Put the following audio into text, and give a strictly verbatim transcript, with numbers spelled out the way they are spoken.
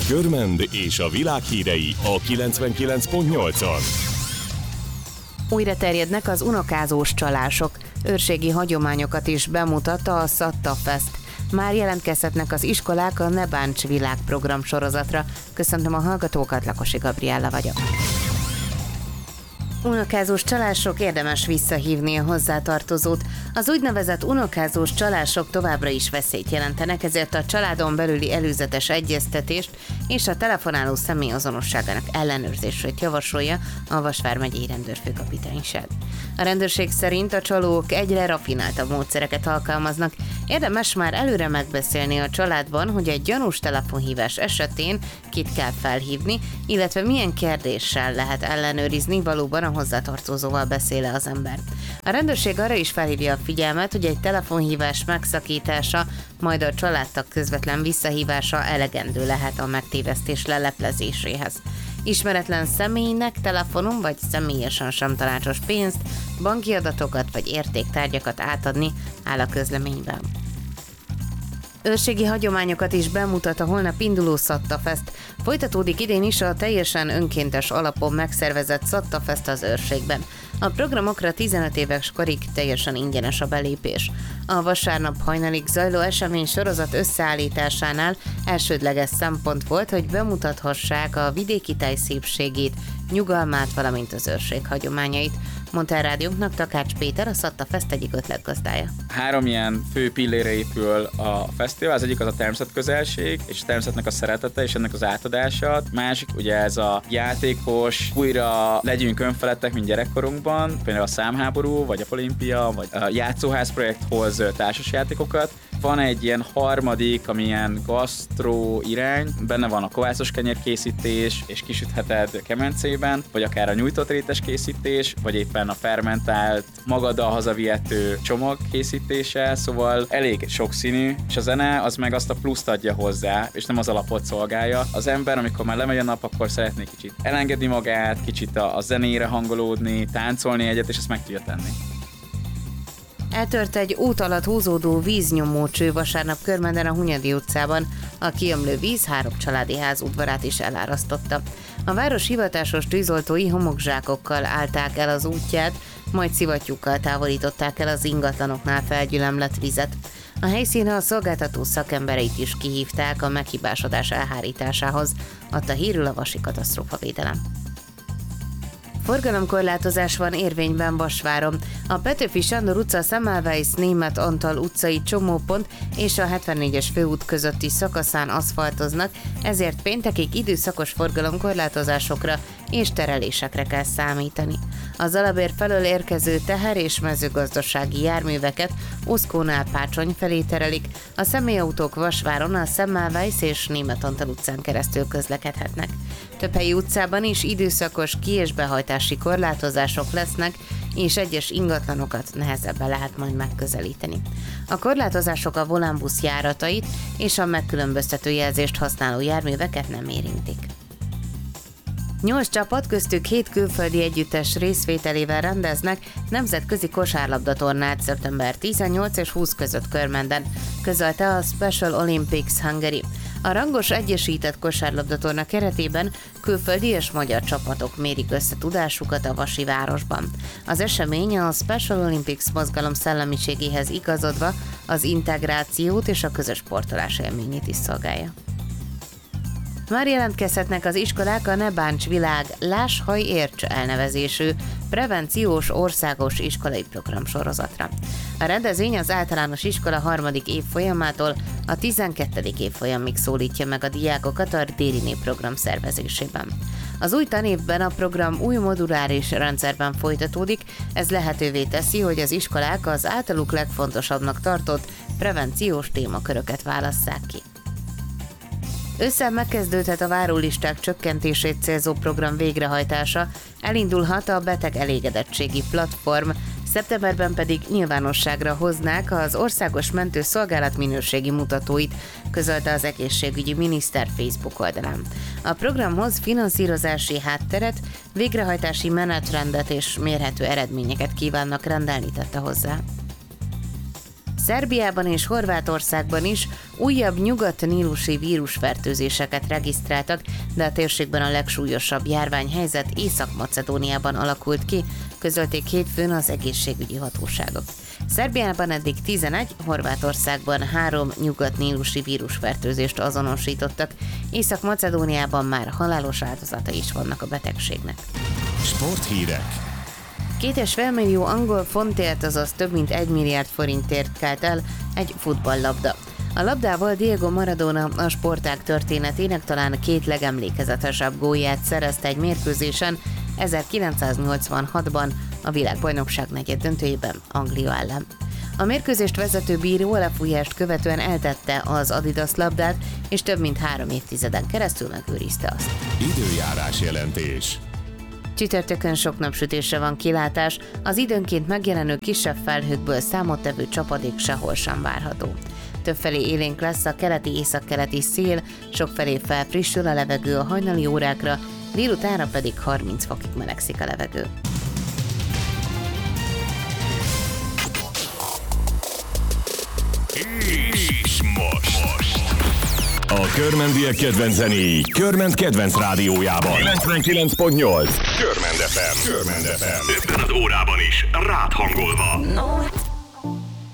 Körmend és a világ hírei a kilencvenkilenc pont nyolcon. Újra terjednek az unokázós csalások. Őrségi hagyományokat is bemutatta a Szatta Fest. Már jelentkezhetnek az iskolák a Ne Bánts világprogram sorozatra. Köszöntöm a hallgatókat, Lakosi Gabriella vagyok. Unokázós csalások, érdemes visszahívni a hozzátartozót. Az úgynevezett unokázós csalások továbbra is veszélyt jelentenek, ezért a családon belüli előzetes egyeztetést és a telefonáló személy azonosságának ellenőrzését javasolja a Vas vármegyei rendőrfőkapitányság. A rendőrség szerint a csalók egyre rafináltabb módszereket alkalmaznak. Érdemes már előre megbeszélni a családban, hogy egy gyanús telefonhívás esetén kit kell felhívni, illetve milyen kérdéssel lehet ellenőrizni, valóban a hozzátartozóval beszél az ember. A rendőrség arra is felhívja a figyelmet, hogy egy telefonhívás megszakítása, majd a családtag közvetlen visszahívása elegendő lehet a megtévesztés leleplezéséhez. Ismeretlen személynek telefonon vagy személyesen sem tanácsos pénzt, banki adatokat vagy értéktárgyakat átadni, áll a közleményben. Őrségi hagyományokat is bemutat a holnap induló Szatta Fest. Folytatódik idén is a teljesen önkéntes alapon megszervezett Szatta Fest az őrségben. A programokra tizenöt éves korig teljesen ingyenes a belépés. A vasárnap hajnalig zajló esemény sorozat összeállításánál elsődleges szempont volt, hogy bemutathassák a vidéki táj szépségét, nyugalmát, valamint az őrség hagyományait, mondta a rádiónknak Takács Péter, a Szatta Fest egyik ötletgazdája. Három ilyen fő pillére épül a fesztivál, az egyik az a természetközelség, és a természetnek a szeretete és ennek az átadása. Másik ugye ez a játékos, újra legyünk önfeledtek, mint gyerekkorunkban, például a számháború, vagy a olimpia, vagy a játszóház projekt hoz társasjátékokat. Van egy ilyen harmadik, ami ilyen gasztró irány, benne van a kovászos kenyérkészítés, és kisütheted kemencében, vagy akár a nyújtott rétes készítés, vagy éppen a fermentált, magaddal hazavihető csomag készítése, szóval elég sokszínű, és a zene az meg azt a pluszt adja hozzá, és nem az alapot szolgálja. Az ember, amikor már lemegy a nap, akkor szeretné kicsit elengedni magát, kicsit a, a zenére hangolódni, táncolni egyet, és ezt meg tudja tenni. Eltört egy út alatt húzódó víznyomócső vasárnap Körmenden a Hunyadi utcában. A kiömlő víz három családi ház udvarát is elárasztotta. A város hivatásos tűzoltói homokzsákokkal állták el az útját, majd szivattyúkkal távolították el az ingatlanoknál felgyülemlett vizet. A helyszínre a szolgáltató szakembereit is kihívták a meghibásodás elhárításához, adta hírül a Vasi Katasztrófavédelem. Forgalomkorlátozás van érvényben Vasváron. A Petőfi Sándor utca, Semmelweis Németh Antal utcai csomópont és a hetvennégyes főút közötti szakaszán aszfaltoznak, ezért péntekig időszakos forgalomkorlátozásokra és terelésekre kell számítani. A Zalabér felől érkező teher- és mezőgazdasági járműveket Oszkónál Pácsony felé terelik, a személyautók Vasváron a Semmelweis és Németh Antal utcán keresztül közlekedhetnek. Több helyi utcában is időszakos ki- és behajtási korlátozások lesznek, és egyes ingatlanokat nehezebben lehet majd megközelíteni. A korlátozások a volánbusz járatait és a megkülönböztető jelzést használó járműveket nem érintik. Nyolc csapat, köztük hét külföldi együttes részvételével rendeznek nemzetközi kosárlabdatornát szeptember tizennyolc és húsz között Körmenden, közölte a Special Olympics Hungary. A rangos egyesített kosárlabdatorna keretében külföldi és magyar csapatok mérik össze tudásukat a Vasi városban. Az esemény a Special Olympics mozgalom szellemiségéhez igazodva az integrációt és a közös sportolás élményét is szolgálja. Már jelentkezhetnek az iskolák a Ne Bánts világ Láss, Hajj, Érts elnevezésű prevenciós országos iskolai program sorozatra. A rendezvény az általános iskola harmadik évfolyamától a tizenkettedik évfolyamig szólítja meg a diákokat a Dériné program szervezésében. Az új tanévben a program új moduláris rendszerben folytatódik, ez lehetővé teszi, hogy az iskolák az általuk legfontosabbnak tartott prevenciós témaköröket válasszák ki. Ősszel megkezdődhet a várólisták csökkentését célzó program végrehajtása, elindulhat a beteg elégedettségi platform, szeptemberben pedig nyilvánosságra hoznák az országos mentőszolgálat minőségi mutatóit, közölte az egészségügyi miniszter Facebook oldalán. A programhoz finanszírozási hátteret, végrehajtási menetrendet és mérhető eredményeket kívánnak rendelni, tette hozzá. Szerbiában és Horvátországban is Újabb nyugat-nílusi vírusfertőzéseket regisztráltak, de a térségben a legsúlyosabb járványhelyzet Észak-Macedóniában alakult ki, közölték hétfőn az egészségügyi hatóságok. Szerbiában eddig tizenegy, Horvátországban három nyugat-nílusi vírusfertőzést azonosítottak, Észak-Macedóniában már halálos áldozatai is vannak a betegségnek. Sporthírek. Két és fél millió angol fontért, azaz több mint egy milliárd forintért kelt el egy futballlabda. A labdával Diego Maradona a sportág történetének talán két legemlékezetesebb gólját szerezte egy mérkőzésen ezerkilencszáznyolcvanhatban a világbajnokság negyeddöntőjében Anglia ellen. A mérkőzést vezető bíró a lefújást követően eltette az Adidas labdát, és több mint három évtizeden keresztül megőrizte azt. Időjárás jelentés. Csütörtökön sok napsütésre van kilátás, az időnként megjelenő kisebb felhőkből számottevő csapadék sehol sem várható. Többfelé élénk lesz a keleti-északkeleti szél, sokfelé felfrissül a levegő a hajnali órákra, délutánra pedig harminc fokig melegszik a levegő. És most. most. A Körmendiek kedvenc zenéi Körment kedvenc rádiójában. kilencvenkilenc pont nyolc. Körmend ef em. Körmend ef em. Ebben az órában is rád hangolva. No, it's